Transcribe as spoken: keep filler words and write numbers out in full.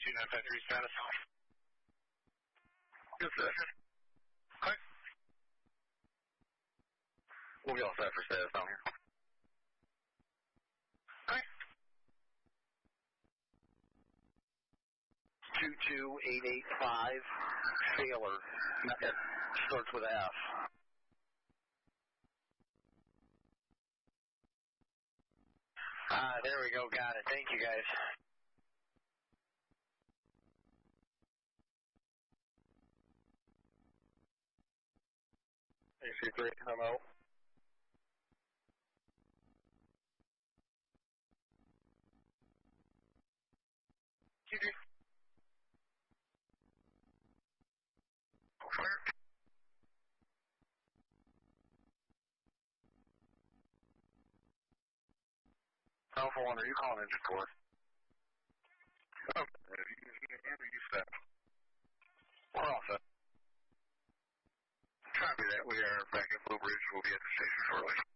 two nine five three status. Good set. Okay. We'll be all set for status down here. Okay. two two eight eight five, Sailor. It starts with F. Ah, there we go. Got it. Thank you, guys. A C three, I'm out. Q three. Fire. Alpha one, are you calling engine core? Oh, you, you, you set. We're all set. Copy that. We are back at Blue Bridge. We'll be at the station shortly.